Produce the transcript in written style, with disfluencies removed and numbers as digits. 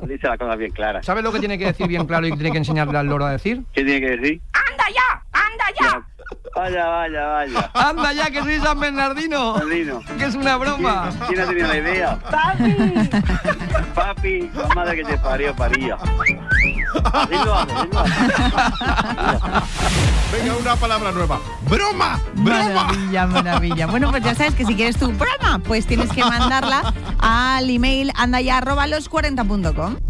dice las cosas bien claras. ¿Sabes lo que tiene que decir bien claro y tiene que enseñarle al loro a decir? ¿Qué tiene que decir? ¡Anda ya! ¡Anda ya! Vaya. ¡Anda ya, que soy San Bernardino! Bernardino. ¡Que es una broma! ¿Quién ha tenido la idea? Papi, la madre que te parió, paría. Así lo hace. Venga, una palabra nueva. ¡Broma! Maravilla. Bueno, pues ya sabes que si quieres tu broma, pues tienes que mandarla al email andaya@los40.com.